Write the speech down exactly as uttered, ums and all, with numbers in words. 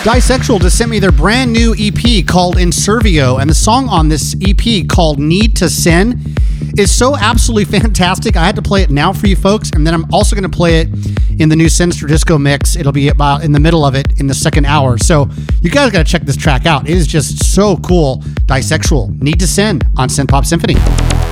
Disexual just sent me their brand new E P called Inservio, and the song on this E P called Need to Sin is so absolutely fantastic. I had to play it now for you folks, and then I'm also going to play it in the new Sinister Disco mix. It'll be about in the middle of it in the second hour. So you guys got to check this track out. It is just so cool. Disexual, Need to Sin on Synth Pop Symphony.